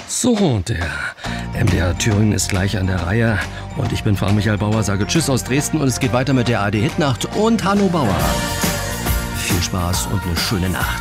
So, der MDR Thüringen ist gleich an der Reihe. Und ich bin Frank Michael Bauer, sage Tschüss aus Dresden. Und es geht weiter mit der ARD Hitnacht und Hanno Bauer. Viel Spaß und eine schöne Nacht.